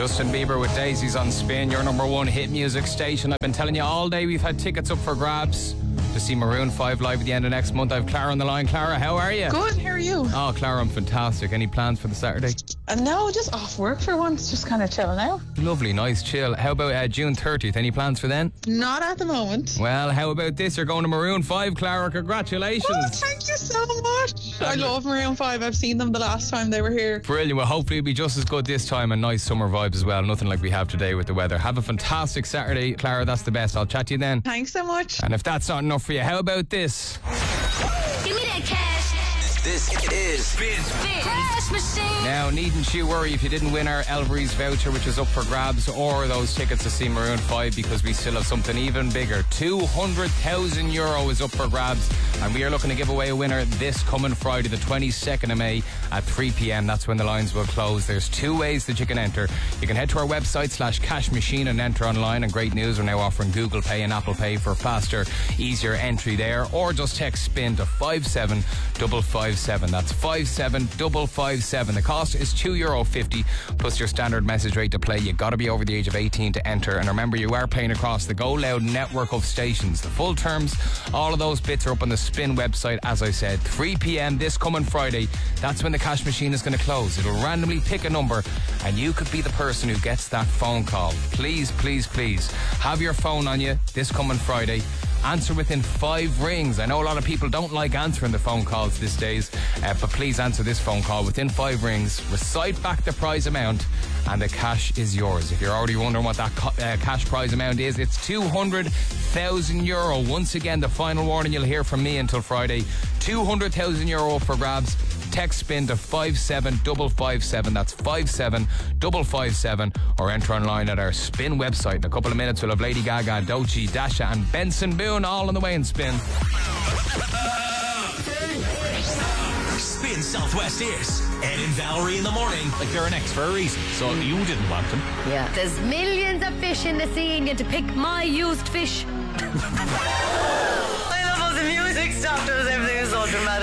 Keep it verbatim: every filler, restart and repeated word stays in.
Justin Bieber with Daisies on Spin, your number one hit music station. I've been telling you all day we've had tickets up for grabs to see Maroon five live at the end of next month. I have Clara on the line. Clara, how are you? Good, how are you? Oh, Clara, I'm fantastic. Any plans for the Saturday? Uh, no, just off work for once, just kind of chilling out. Lovely, nice, chill. How about uh, June thirtieth? Any plans for then? Not at the moment. Well, how about this? You're going to Maroon five, Clara. Congratulations. Oh, thank you so much. I love Maroon five. I've seen them the last time they were here. Brilliant. Well, hopefully it'll be just as good this time and nice summer vibes as well. Nothing like we have today with the weather. Have a fantastic Saturday, Clara. That's the best. I'll chat to you then. Thanks so much. And if that's not enough for you, how about this? Give me that cash. This is Spin. Spin. Cash machine. Now, needn't you worry if you didn't win our Elvery's voucher, which is up for grabs, or those tickets to see Maroon five, because we still have something even bigger. two hundred thousand euro is up for grabs, and we are looking to give away a winner this coming Friday, the twenty-second of May at three p.m. That's when the lines will close. There's two ways that you can enter. You can head to our website slash cash machine and enter online, and great news, we're now offering Google Pay and Apple Pay for faster, easier entry there, or just text SPIN to five seven five five seven. That's five seven five five seven. The cost is two euro fifty plus your standard message rate to play. You've got to be over the age of eighteen to enter, and remember, you are playing across the Go Loud network of stations. The full terms, all of those bits are up on the Spin website, as I said. three p.m. this coming Friday, that's when the cash machine is going to close. It'll randomly pick a number, and you could be the person who gets that phone call. Please, please, please have your phone on you this coming Friday. Answer within five rings. I know a lot of people don't like answering the phone calls these days, uh, but please answer this phone call within five rings. Recite back the prize amount, and the cash is yours. If you're already wondering what that co- uh, cash prize amount is, it's two hundred thousand euro. Once again, the final warning you'll hear from me until Friday. two hundred thousand euro for grabs. Text SPIN to five seven five five seven. That's five seven five five seven. Or enter online at our Spin website. In a couple of minutes, we'll have Lady Gaga, Doechii, Dasha, and Benson Boone all on the way in Spin. Spin Southwest is Ed and Valerie in the morning. Like they're an ex for a reason, so you didn't want them. Yeah. There's millions of fish in the sea and you have to pick my used fish. I love how the music stopped us. Everything is so dramatic.